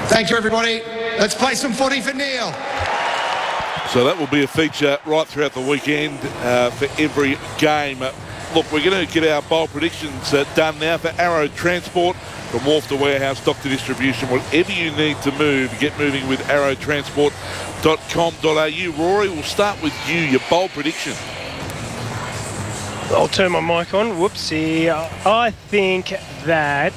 Thank you, everybody. Let's play some footy for Neil. So that will be a feature right throughout the weekend for every game. Look, we're going to get our bowl predictions done now for Arrow Transport. From wharf to warehouse, dock to distribution, whatever you need to move, get moving with arrowtransport.com.au. Rory, we'll start with you, your bowl prediction. I'll turn my mic on. Whoopsie. I think that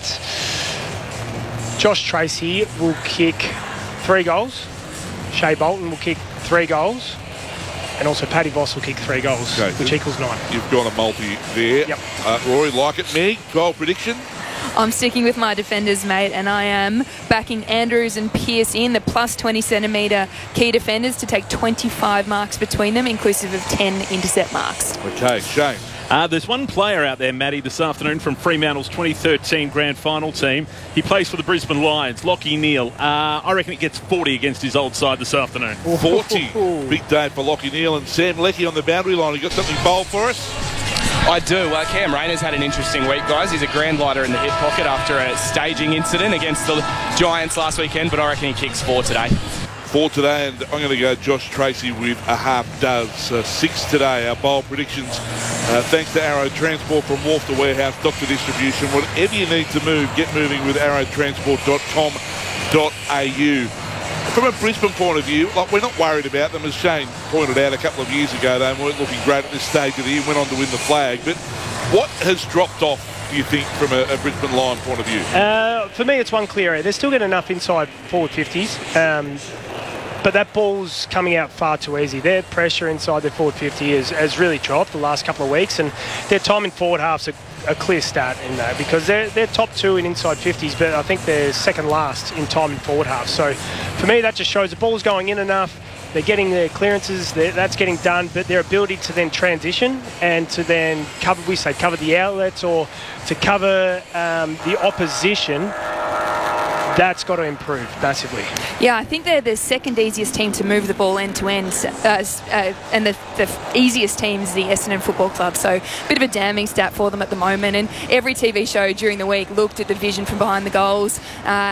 Josh Tracy will kick 3 goals. Shea Bolton will kick 3 goals. And also Paddy Voss will kick 3 goals, which equals 9. You've got a multi there. Yep. Rory, like it. Meg, bowl prediction? I'm sticking with my defenders, mate, and I am backing Andrews and Pearce in, the plus 20 centimetre key defenders, to take 25 marks between them, inclusive of 10 intercept marks. Okay, Shane. There's one player out there, Matty, this afternoon from Fremantle's 2013 Grand Final team. He plays for the Brisbane Lions, Lachie Neale. I reckon he gets 40 against his old side this afternoon. 40. Big day for Lachie Neale. And Sam Leckie on the boundary line. You got something bold for us? I do. Cam Rayner's had an interesting week, guys. He's a grand lighter in the hip pocket after a staging incident against the Giants last weekend, but I reckon he kicks 4 today. 4 today, and I'm going to go Josh Tracy with a half dozen. 6 today. Our bowl predictions. Thanks to Arrow Transport, from wharf to warehouse, dock to distribution. Whatever you need to move, get moving with arrowtransport.com.au. From a Brisbane point of view, we're not worried about them. As Shane pointed out a couple of years ago, they weren't looking great at this stage of the year, went on to win the flag. But what has dropped off, do you think, from a Brisbane Lion point of view? For me, it's one clear area. They're still getting enough inside forward 50s. But that ball's coming out far too easy. Their pressure inside their forward 50 has really dropped the last couple of weeks, and their time in forward half's a clear stat in that, because they're top 2 in inside 50s, but I think they're second last in time in forward half. So for me, that just shows the ball's going in enough. They're getting their clearances, that's getting done, but their ability to then transition and to then cover the outlets, or to cover the opposition, that's got to improve massively. Yeah, I think they're the second easiest team to move the ball end to end, and the easiest team is the Essendon Football Club. So a bit of a damning stat for them at the moment. And every TV show during the week looked at the vision from behind the goals,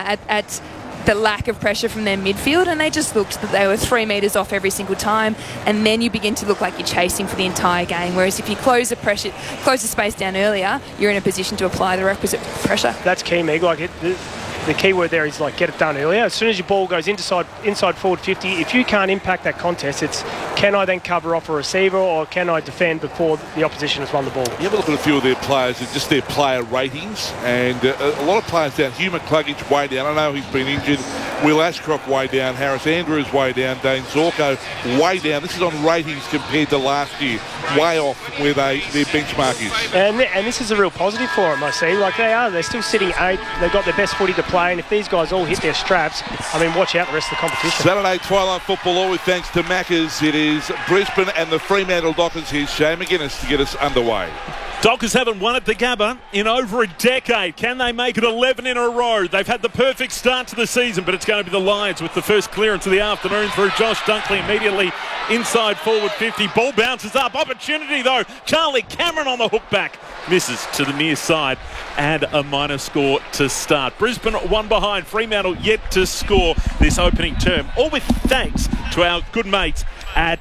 at the lack of pressure from their midfield, and they just looked that they were 3 metres off every single time, and then you begin to look like you're chasing for the entire game. Whereas if you close the space down earlier, you're in a position to apply the requisite pressure. That's key, Meg. The key word there is get it done earlier. As soon as your ball goes inside forward 50, if you can't impact that contest, it's can I then cover off a receiver, or can I defend before the opposition has won the ball? You have a look at a few of their players and just their player ratings, and a lot of players down. Hugh McCluggage way down. I know he's been injured. Will Ashcroft way down. Harris Andrews way down. Dane Zorko way down. This is on ratings compared to last year. Way off where their benchmark is. And this is a real positive for them, I see. They're still sitting 8. They've got their best footy to play, and if these guys all hit their straps, watch out the rest of the competition. Saturday Twilight Football, always thanks to Maccas. It is Brisbane and the Fremantle Dockers. Here's Shane McGuinness to get us underway. Dockers haven't won at the Gabba in over a decade. Can they make it 11 in a row? They've had the perfect start to the season, but it's going to be the Lions with the first clearance of the afternoon through Josh Dunkley immediately inside forward 50. Ball bounces up. Opportunity, though. Charlie Cameron on the hook back. Misses to the near side, and a minor score to start. Brisbane 1 behind. Fremantle yet to score this opening term. All with thanks to our good mates at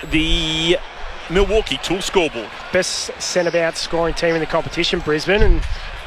the Milwaukee Tool Scoreboard. Best centre-bounce scoring team in the competition, Brisbane, and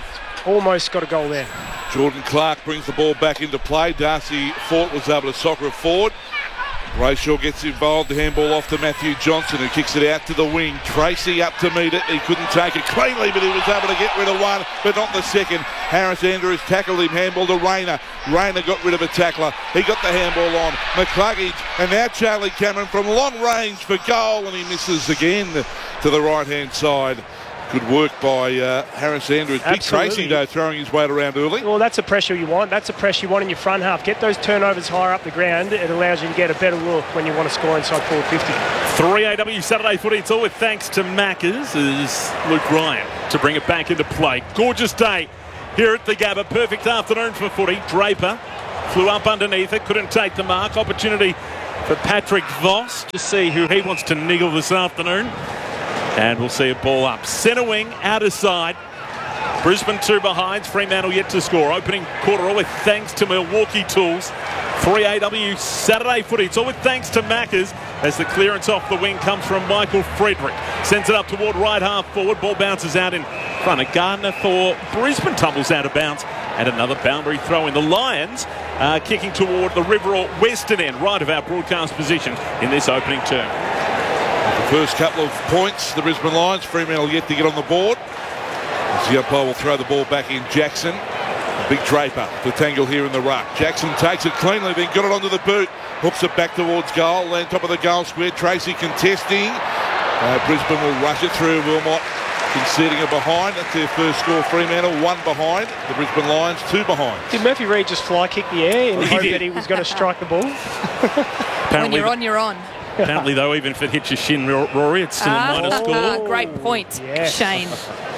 almost got a goal there. Jordan Clark brings the ball back into play. Darcy Fort was able to soccer it forward. Brayshaw gets involved. The handball off to Matthew Johnson, who kicks it out to the wing. Tracy up to meet it. He couldn't take it cleanly, but he was able to get rid of one, but not the second. Harris Andrews tackled him. Handball to Rayner. Rayner got rid of a tackler. He got the handball on. McCluggage, and now Charlie Cameron from long range for goal, and he misses again to the right-hand side. Good work by Harris Andrews. Big Tracy, though, throwing his weight around early. Well, that's the pressure you want. That's the pressure you want in your front half. Get those turnovers higher up the ground. It allows you to get a better look when you want to score inside forward 50. 3AW Saturday footy. It's all with thanks to Maccas. Is Luke Ryan to bring it back into play. Gorgeous day here at the Gabba. Perfect afternoon for footy. Draper flew up underneath it. Couldn't take the mark. Opportunity for Patrick Voss to see who he wants to niggle this afternoon. And we'll see a ball up. Centre wing, outer side. Brisbane 2 behind. Fremantle yet to score. Opening quarter all with thanks to Milwaukee Tools. 3AW Saturday footy. It's all with thanks to Maccas as the clearance off the wing comes from Michael Frederick. Sends it up toward right half forward. Ball bounces out in front of Gardner for Brisbane. Tumbles out of bounds. And another boundary throw in. The Lions kicking toward the Riverall Western end, right of our broadcast position in this opening term. The first couple of points, the Brisbane Lions. Fremantle yet to get on the board. As the umpire will throw the ball back in Jackson. Big Draper to tangle here in the ruck. Jackson takes it cleanly, then got it onto the boot. Hooks it back towards goal. Land top of the goal square. Tracy contesting. Brisbane will rush it through. Wilmot conceding a behind. That's their first score. Fremantle 1 behind. The Brisbane Lions 2 behind. Did Murphy Reid just fly kick the air in the hope did. that he was going to strike the ball? When you're on, you're on. Apparently, though, even if it hits your shin, Rory, it's still a minor score. Great point, Yes. Shane.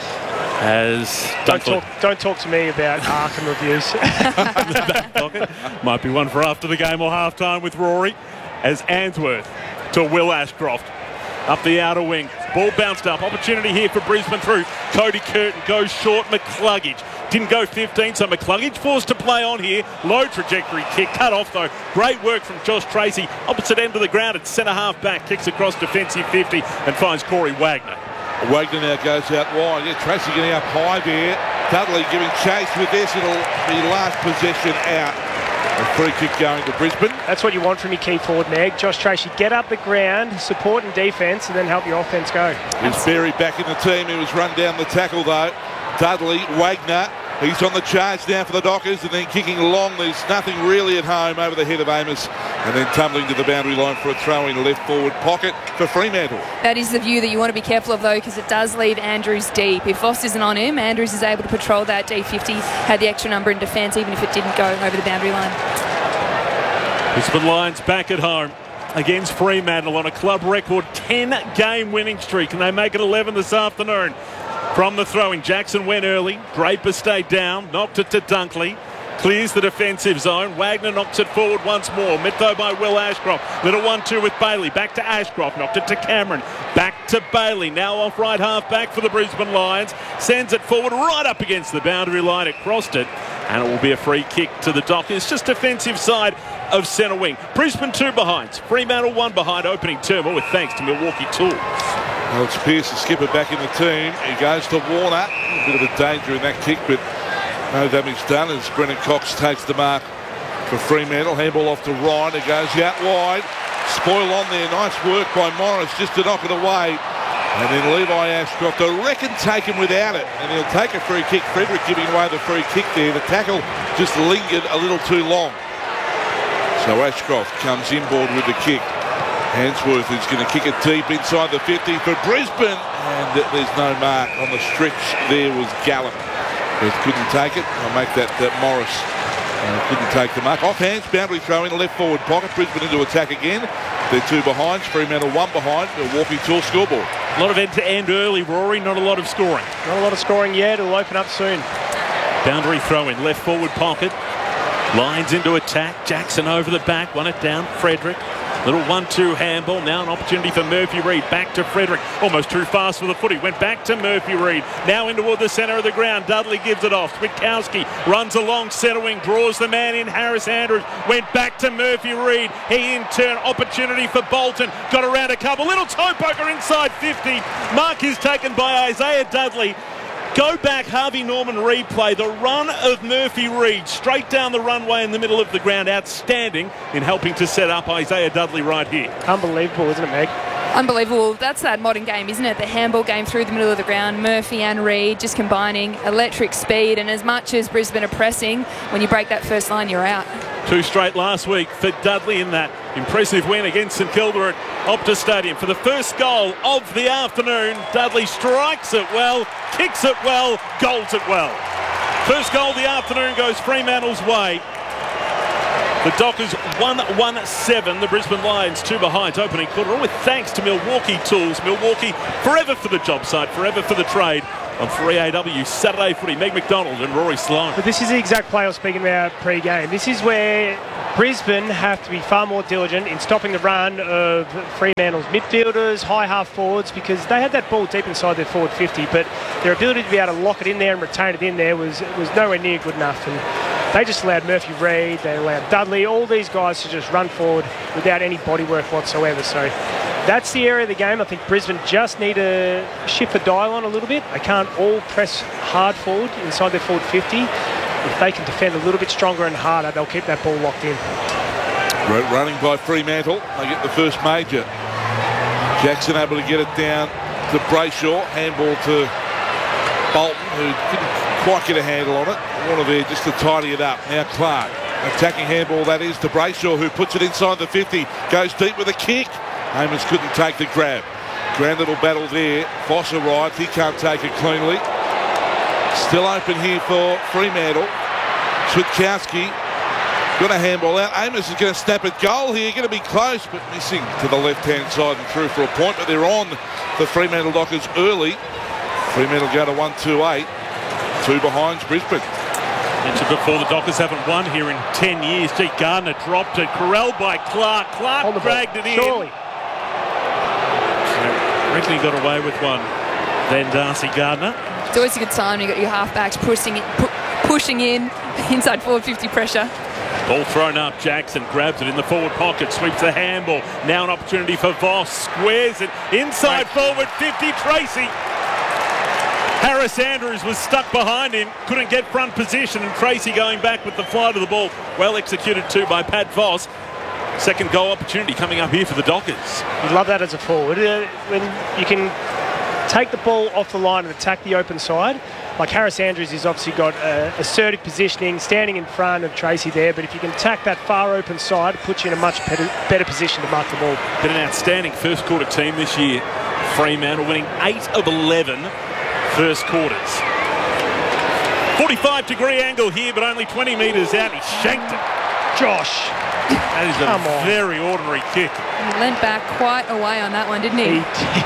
As Don't talk to me about Arkham reviews. back pocket. Might be one for after the game or half time with Rory. As Answorth to Will Ashcroft. Up the outer wing. Ball bounced up. Opportunity here for Brisbane through. Cody Curtin goes short. McCluggage didn't go 15, so McCluggage forced to play on here. Low trajectory kick. Cut off though. Great work from Josh Tracy. Opposite end of the ground at centre half back. Kicks across defensive 50 and finds Corey Wagner. Wagner now goes out wide. Yeah, Tracy getting up high there. Dudley giving chase with this. It'll be last possession out. A free kick going to Brisbane. That's what you want from your key forward, Meg. Josh Tracy, get up the ground, support and defence, and then help your offence go. There's Berry back in the team. He was run down the tackle though. Dudley, Wagner. He's on the charge now for the Dockers and then kicking long. There's nothing really at home over the head of Amos and then tumbling to the boundary line for a throw in left forward pocket for Fremantle. That is the view that you want to be careful of, though, because it does leave Andrews deep. If Voss isn't on him, Andrews is able to patrol that D50, had the extra number in defence, even if it didn't go over the boundary line. Brisbane Lions back at home against Fremantle on a club record 10-game winning streak. Can they make it 11 this afternoon? From the throwing, Jackson went early. Draper stayed down, knocked it to Dunkley. Clears the defensive zone. Wagner knocks it forward once more. Met though by Will Ashcroft. Little 1-2 with Bailey. Back to Ashcroft. Knocked it to Cameron. Back to Bailey. Now off right half back for the Brisbane Lions. Sends it forward right up against the boundary line. It crossed it. And it will be a free kick to the Dockers. Just defensive side of centre wing. Brisbane 2 behind. Fremantle 1 behind. Opening term with thanks to Milwaukee Tools. Alex Pearce, the skipper, back in the team. He goes to Warner. A bit of a danger in that kick, but no damage done as Brennan Cox takes the mark for Fremantle. Handball off to Ryan. It goes out wide. Spoil on there. Nice work by Morris just to knock it away. And then Levi Ashcroft, I reckon, take him without it. And he'll take a free kick. Frederick giving away the free kick there. The tackle just lingered a little too long. So Ashcroft comes inboard with the kick. Hansworth is going to kick it deep inside the 50 for Brisbane. And there's no mark on the stretch. There was Gallup. But couldn't take it. I'll make that Morris. Couldn't take the mark. Off hands, boundary throw in the left forward pocket. Brisbane into attack again. They're 2 behind. Fremantle 1 behind. Milwaukee Tools scoreboard. A lot of end-to-end early, Rory. Not a lot of scoring. Not a lot of scoring yet. It'll open up soon. Boundary throw in left forward pocket. Lines into attack. Jackson over the back. Won it down. Frederick. Little 1-2 handball. Now an opportunity for Murphy Reid. Back to Frederick. Almost too fast for the footy. Went back to Murphy Reid. Now in toward the centre of the ground. Dudley gives it off. Switkowski runs along centre wing. Draws the man in. Harris Andrews went back to Murphy Reid. He in turn. Opportunity for Bolton. Got around a couple. Little toe poker inside 50. Mark is taken by Isaiah Dudley. Go back, Harvey Norman replay. The run of Murphy Reid straight down the runway in the middle of the ground. Outstanding in helping to set up Isaiah Dudley right here. Unbelievable, isn't it, Meg? Unbelievable. That's that modern game, isn't it? The handball game through the middle of the ground. Murphy and Reid just combining electric speed. And as much as Brisbane are pressing, when you break that first line, you're out. 2 straight last week for Dudley in that impressive win against St Kilda at Optus Stadium. For the first goal of the afternoon, Dudley strikes it well, kicks it well, goals it well. First goal of the afternoon goes Fremantle's way. The Dockers 1-1-7. The Brisbane Lions 2 behind opening quarter. All with thanks to Milwaukee Tools. Milwaukee forever for the job site, forever for the trade. On 3AW Saturday Footy, Meg McDonald and Rory Sloan. But this is the exact play I was speaking about pre-game. This is where Brisbane have to be far more diligent in stopping the run of Fremantle's midfielders, high half forwards, because they had that ball deep inside their forward 50, but their ability to be able to lock it in there and retain it in there was nowhere near good enough. And they just allowed Murphy Reid, they allowed Dudley, all these guys to just run forward without any bodywork whatsoever. So that's the area of the game. I think Brisbane just need to shift the dial on a little bit. They can't all press hard forward inside their forward 50. If they can defend a little bit stronger and harder, they'll keep that ball locked in. Running by Fremantle. They get the first major. Jackson able to get it down to Brayshaw. Handball to Bolton, who didn't quite get a handle on it. Warner there just to tidy it up. Now Clark. Attacking handball, that is, to Brayshaw, who puts it inside the 50. Goes deep with a kick. Amos couldn't take the grab. Grand little battle there. Voss arrived. He can't take it cleanly. Still open here for Fremantle. Switkowski got a handball out. Amos is going to snap at goal here. Going to be close, but missing to the left-hand side and through for a point. But they're on the Fremantle Dockers early. Fremantle go to 1-2-8. 2 behind Brisbane. Mentioned before, the Dockers haven't won here in 10 years. G. Gardner dropped it. Corralled by Clark. Clark dragged it in. Surely. Ridley got away with one. Then Darcy Gardner. It's always a good sign when you've got your halfbacks pushing in inside forward 50 pressure. Ball thrown up. Jackson grabs it in the forward pocket. Sweeps the handball. Now an opportunity for Voss. Squares it inside forward 50. Tracy. Harris Andrews was stuck behind him. Couldn't get front position. And Tracy going back with the flight of the ball. Well executed too by Pat Voss. Second goal opportunity coming up here for the Dockers. You love that as a forward. When you can take the ball off the line and attack the open side. Like Harris Andrews has obviously got assertive positioning, standing in front of Tracy there, but if you can attack that far open side, it puts you in a much better position to mark the ball. Been an outstanding first quarter team this year. Fremantle winning 8 of 11 first quarters. 45-degree angle here, but only 20 metres out. He shanked it. Josh. That is a very ordinary kick. He leant back quite a way on that one, didn't he?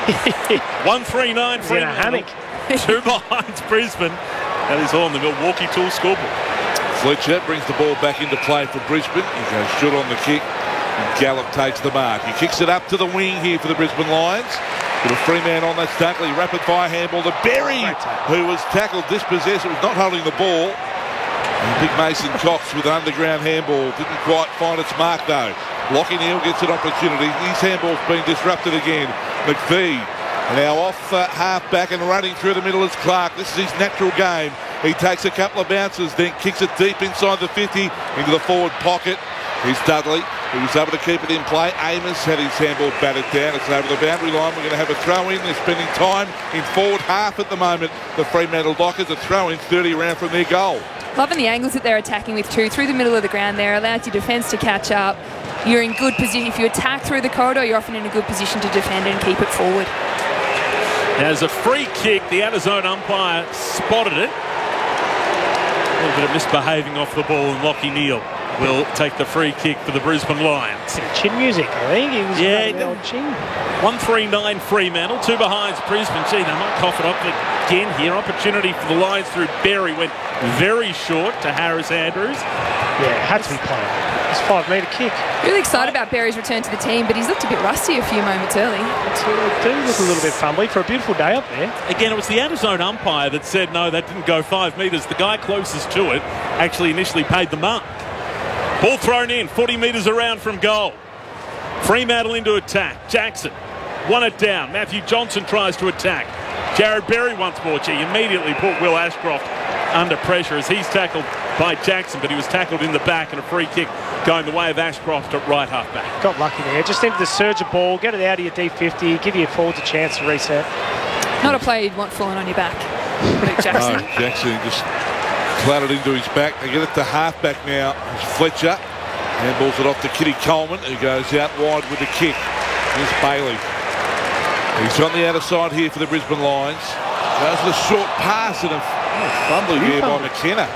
139 in a hammock. 2 behind Brisbane. That is on the Milwaukee Tools scoreboard. Fletcher brings the ball back into play for Brisbane. He goes short on the kick. And Gallup takes the mark. He kicks it up to the wing here for the Brisbane Lions. With a free man on, that's Dunkley. Rapid fire handball to Berry, who was tackled, dispossessed. It was not holding the ball. And Big Mason Cox with an underground handball. Didn't quite find its mark though. Lockie Neal gets an opportunity. His handball's been disrupted again. McVee now off half back and running through the middle is Clark. This is his natural game. He takes a couple of bounces, then kicks it deep inside the 50 into the forward pocket. Here's Dudley, who was able to keep it in play. Amos had his handball batted down. It's over the boundary line. We're going to have a throw in. They're spending time in forward half at the moment. The Fremantle Dockers, a throw in 30 around from their goal. Loving the angles that they're attacking with too. Through the middle of the ground there, allows your defence to catch up. You're in good position. If you attack through the corridor, you're often in a good position to defend and keep it forward. As a free kick, the out-of-zone umpire spotted it. A little bit of misbehaving off the ball, and Lockie Neal will take the free kick for the Brisbane Lions. Chin music, I think. He was playing the old chin. 139 Fremantle, 2 behind Brisbane. Gee, they might cough it up again here. Opportunity for the Lions through Berry. Went very short to Harris Andrews. Yeah, had to be playing. It's a 5-metre kick. Really excited about Berry's return to the team, but he's looked a bit rusty a few moments early. It do look a little bit fumbly for a beautiful day up there. Again, it was the out-of-zone umpire that said, no, that didn't go 5 metres. The guy closest to it actually initially paid the mark. Ball thrown in, 40 metres around from goal. Fremantle into attack. Jackson won it down. Matthew Johnson tries to attack. Jared Berry once more. He immediately put Will Ashcroft under pressure as he's tackled by Jackson, but he was tackled in the back, and a free kick going the way of Ashcroft at right half back. Got lucky there. Just into the surge of ball, get it out of your D50, give your forwards a chance to reset. Not a player you'd want falling on your back. Luke Jackson. No, Jackson just clattered into his back. They get it to half back now. It's Fletcher. Handballs it off to Kitty Coleman, who goes out wide with the kick. Here's Bailey. He's on the outer side here for the Brisbane Lions. Goes the short pass and a fumble here by McKenna.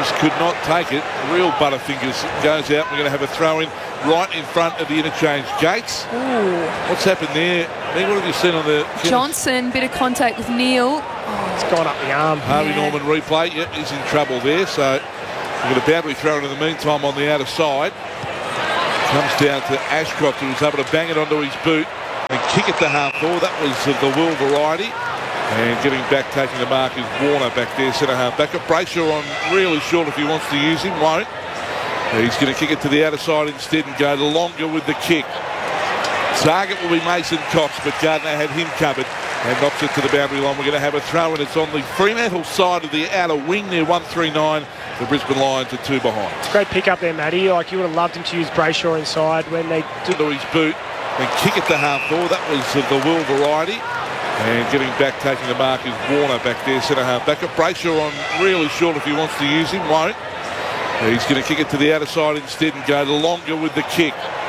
just could not take it. Real Butterfingers goes out. We're going to have a throw in right in front of the interchange gates. Ooh. What's happened there? Meg, what have you seen on the... Johnson, bit of contact with Neil. It's gone up the arm. Harvey Yeah. Norman replay. Yep, he's in trouble there. So we've got a boundary throw in the meantime on the outer side. Comes down to Ashcroft, who was able to bang it onto his boot and kick it to half forward. That was of the Will variety. And getting back, taking the mark is Warner back there, centre half back. Brayshaw on really short if he wants to use him, won't. He's going to kick it to the outer side instead and go longer with the kick. Target will be Mason Cox, but Gardner had him covered and knocks it to the boundary line. We're going to have a throw, and it's on the Fremantle side of the outer wing there, 139. The Brisbane Lions are 2 behind. It's a great pick up there, Matty. Like, you would have loved him to use Brayshaw inside when they did. To his boot and kick it to half forward. That was of the Will variety. And getting back, taking the mark is Warner back there, centre half back. Brayshaw on really short if he wants to use him, won't. He's going to kick it to the outer side instead and go longer with the kick.